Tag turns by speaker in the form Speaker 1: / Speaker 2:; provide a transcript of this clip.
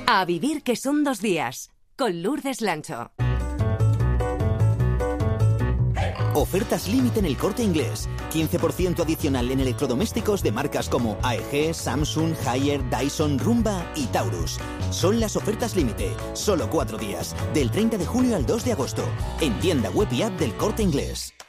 Speaker 1: A vivir que son 2 días, con Lourdes Lancho.
Speaker 2: Ofertas límite en El Corte Inglés. 15% adicional en electrodomésticos de marcas como AEG, Samsung, Haier, Dyson, Rumba y Taurus. Son las ofertas límite. Solo 4 días. Del 30 de julio al 2 de agosto. En tienda web y app del Corte Inglés.